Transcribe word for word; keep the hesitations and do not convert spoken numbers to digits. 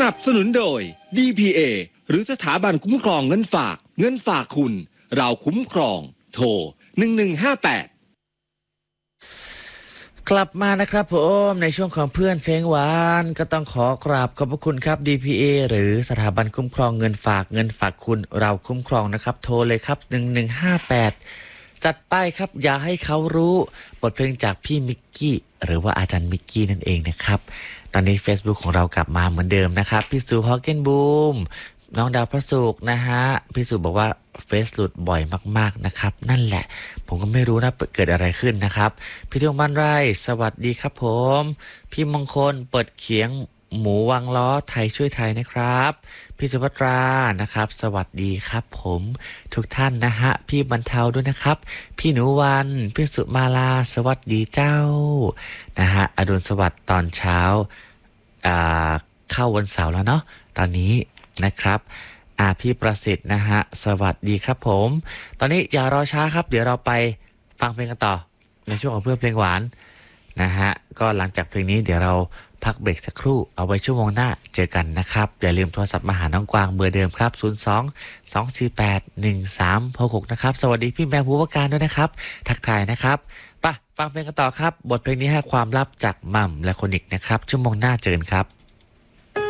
นับสนุนโดย ดี พี เอ หรือสถาบันคุ้มครองเงินฝากเงินฝากคุณเราคุ้มครองโทรหนึ่งหนึ่งห้าแปดกลับมานะครับผมในช่วงของเพื่อนเพลงหวานก็ต้องขอกราบขอบพระคุณครับ ดี พี เอ หรือสถาบันคุ้มครองเงินฝากเงินฝากคุณเราคุ้มครองนะครับโทรเลยครับหนึ่งหนึ่งห้าแปดจัดไปครับอย่าให้เขารู้บทเพลงจากพี่มิกกี้หรือว่าอาจารย์มิกกี้นั่นเองนะครับตอนนี้ Facebook ของเรากลับมาเหมือนเดิมนะครับพี่สุฮอกเกนบูมน้องดาวพระสุกนะฮะพี่สุบอกว่าเฟซหลุดบ่อยมากๆนะครับนั่นแหละผมก็ไม่รู้นะเกิดอะไรขึ้นนะครับพี่ดวงบ้านไร่สวัสดีครับผมพี่มงคลเปิดเขียงหมูวังล้อไทยช่วยไทยนะครับพี่สุภัตรานะครับสวัสดีครับผมทุกท่านนะฮะพี่บรรเทาด้วยนะครับพี่หนูวันพี่สุมาลาสวัสดีเจ้านะฮะอดุลสวัสดิ์ตอนเช้าอ่าเข้าวันเสาร์แล้วเนาะตอนนี้นะครับอาพี่ประสิทธิ์นะฮะสวัสดีครับผมตอนนี้อย่ารอช้าครับเดี๋ยวเราไปฟังเพลงกันต่อในช่วงของเพื่อนเพลงหวานนะฮะก็หลังจากเพลงนี้เดี๋ยวเราพักเบรกสักครู่เอาไว้ชั่วโมงหน้าเจอกันนะครับอย่าลืมโทรศัพท์มาหาน้องกวางเบอร์เดิมครับศูนย์ สอง สอง สี่ แปด หนึ่ง สาม หก หกนะครับสวัสดีพี่แมวภูวการด้วยนะครับทักทายนะครับไปฟังเพลงกันต่อครับบทเพลงนี้ให้ความลับจากหม่ำและคนอีกนะครับชั่วโมงหน้าเจอกันครับ